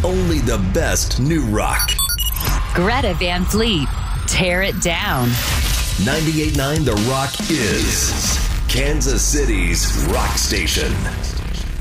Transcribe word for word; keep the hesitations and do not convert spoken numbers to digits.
only the best new rock. Greta Van Fleet, Tear It Down. ninety-eight point nine The Rock is Kansas City's rock station.